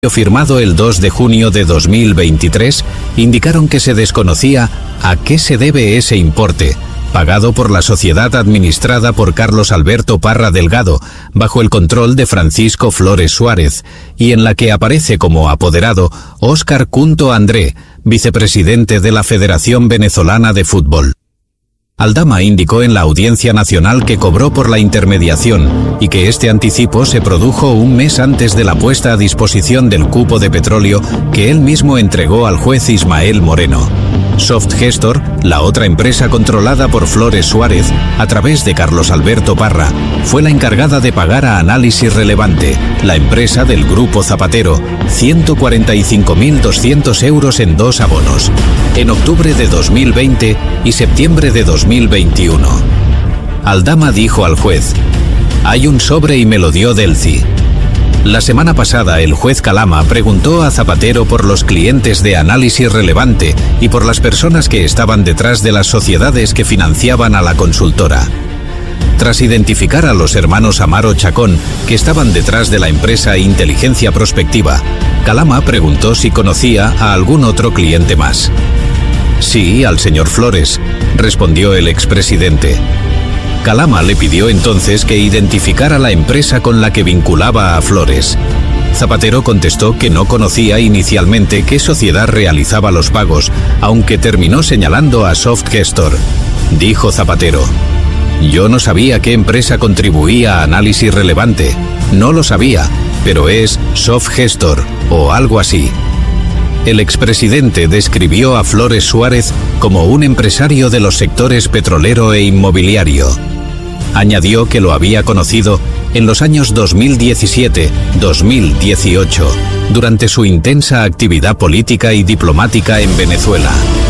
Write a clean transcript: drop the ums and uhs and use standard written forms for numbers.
firmado el 2 de junio de 2023 indicaron que se desconocía a qué se debe ese importe, pagado por la sociedad administrada por Carlos Alberto Parra Delgado, bajo el control de Francisco Flores Suárez, y en la que aparece como apoderado Óscar Cunto André, vicepresidente de la Federación Venezolana de Fútbol. Aldama indicó en la Audiencia Nacional que cobró por la intermediación y que este anticipo se produjo un mes antes de la puesta a disposición del cupo de petróleo que él mismo entregó al juez Ismael Moreno. Softgestor, la otra empresa controlada por Flores Suárez, a través de Carlos Alberto Parra, fue la encargada de pagar a Análisis Relevante, la empresa del Grupo Zapatero, 145.200 euros en 2 abonos, en octubre de 2020 y septiembre de 2021. Aldama dijo al juez: «Hay un sobre y me lo dio Delci». La semana pasada el juez Calama preguntó a Zapatero por los clientes de Análisis Relevante y por las personas que estaban detrás de las sociedades que financiaban a la consultora. Tras identificar a los hermanos Amaro Chacón, que estaban detrás de la empresa Inteligencia Prospectiva, Calama preguntó si conocía a algún otro cliente más. «Sí, al señor Flores», respondió el expresidente. Calama le pidió entonces que identificara la empresa con la que vinculaba a Flores. Zapatero contestó que no conocía inicialmente qué sociedad realizaba los pagos, aunque terminó señalando a Softgestor. Dijo Zapatero: «Yo no sabía qué empresa contribuía a Análisis Relevante. No lo sabía, pero es Softgestor o algo así». El expresidente describió a Flores Suárez como un empresario de los sectores petrolero e inmobiliario. Añadió que lo había conocido en los años 2017-2018, durante su intensa actividad política y diplomática en Venezuela.